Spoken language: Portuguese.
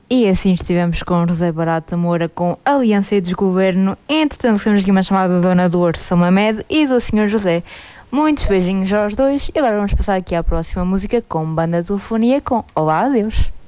E assim estivemos com José Barata Moura com Aliança e Desgoverno. Entretanto, temos aqui uma chamada da Dona do São Mamed e do Senhor José. Muitos beijinhos aos dois. E agora vamos passar aqui à próxima música com Banda de Telefonia com Olá, Adeus.